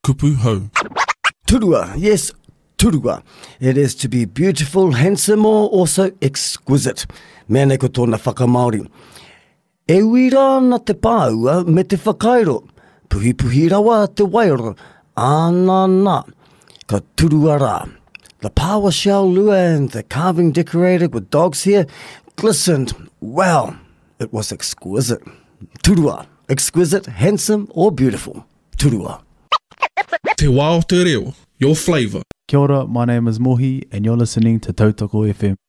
kupu hau. Turua, yes, turua. It is to be beautiful, handsome, or also exquisite. Mea nei ko tōna whakamaori. E uira na te pāua me te whakairo. Puhi puhi rawa te wairo. Anana. Ka turua rā. The pawa shell lua and the carving decorated with dogs here glistened. Wow, it was exquisite. Turua. Exquisite, handsome, or beautiful. Turua. Te wā o te reo, your flavour. Kia ora, my name is Mohi and you're listening to Tautoko FM.